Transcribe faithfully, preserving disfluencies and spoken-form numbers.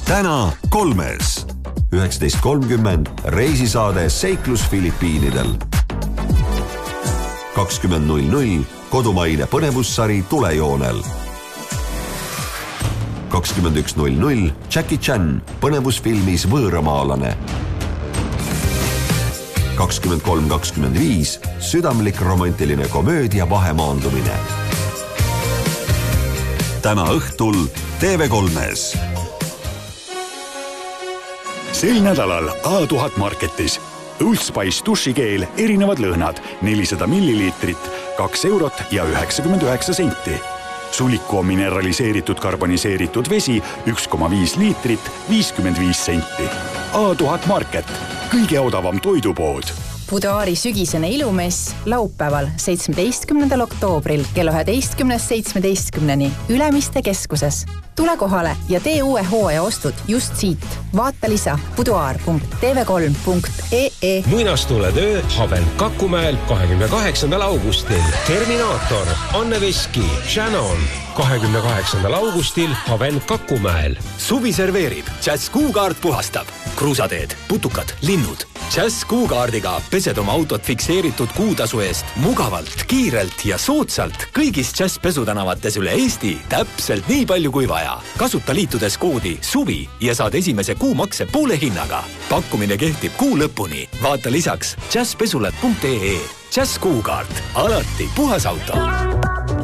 Täna kolmes. üheksateist kolmkümmend reisisaade Seiklus Filipiinidel. kakskümmend null null kodumaine põnevussari Tulejoonel. kakskümmend üks null null Jackie Chan põnevusfilmis Võõramaalane. kakskümmend kolm kakskümmend viis südamlik romantiline komöödia Vahemaandumine. Täna õhtul T V kolmes. Sel nädalal A tuhat Marketis. Old Spice dušikeel erinevad lõhnad, nelisada milliliitrit, kaks eurot ja üheksakümmend üheksa senti. Suliku on mineraliseeritud karboniseeritud vesi, üks koma viis liitrit, viiskümmend viis senti. A tuhat Market, kõige odavam toidupood. Buduaari sügisene ilumess laupäeval seitsmeteistkümnendal oktoobril kella üheteistkümnest seitsmeteistkümneni Ülemiste keskuses. Tule kohale ja tee uue hooaja ostud just siit. Vaata lisa buduaar punkt t v kolm punkt e e. Muinastuletöö Haven Kakumäel kahekümne kaheksandal augustil. Terminaator, Anne Veski, Shannon. kahekümne kaheksandal augustil Haven Kakumäel. Suvi serveerib, Jazz Kuukaart puhastab. Kruusateed, putukad, linnud. Jazz Kuukaardiga pesed oma autot fikseeritud kuutasu eest mugavalt, kiirelt ja soodsalt kõigis Jazz pesutänavates üle Eesti täpselt nii palju kui vaja. Kasuta liitudes koodi SUVI ja saad esimese kuumakse poole hinnaga. Pakkumine kehtib kuu lõpuni. Vaata lisaks jazz pesulat punkt e e. Jazz Kuukaart. Alati puhas auto.